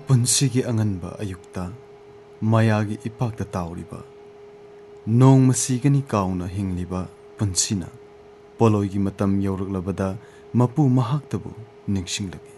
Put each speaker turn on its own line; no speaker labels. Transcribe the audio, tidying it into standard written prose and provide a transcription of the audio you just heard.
ꯄꯨꯟꯁꯤꯒꯤ ꯑꯉꯟꯕ ꯑꯌꯨꯛꯇ ꯃꯌꯥꯒꯤ ꯏꯄꯥꯛꯇ ꯇꯥꯎꯔꯤꯕ ꯅꯣꯡꯃ ꯁꯤꯒꯅꯤ ꯀꯥꯎꯅ ꯍꯤꯡꯂꯤꯕ ꯄꯨꯟꯁꯤꯅ ꯄꯣꯂꯣꯏꯒꯤ ꯃꯇꯝ ꯌꯧꯔꯛꯂꯕꯗ ꯃꯄꯨ ꯃꯍꯥꯛꯇꯕꯨ ꯅꯤꯡꯁꯤꯡꯂꯛꯏ꯫